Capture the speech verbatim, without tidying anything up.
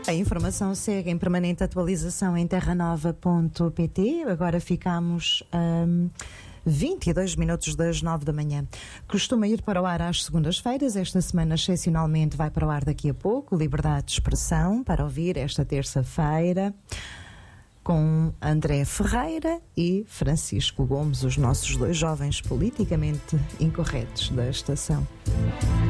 A informação segue em permanente atualização em terra nova ponto pt. Agora ficamos a um, vinte e dois minutos das nove da manhã. Costuma ir para o ar às segundas-feiras. Esta semana, excepcionalmente, vai para o ar daqui a pouco. Liberdade de expressão, para ouvir esta terça-feira, com André Ferreira e Francisco Gomes, os nossos dois jovens politicamente incorretos da estação.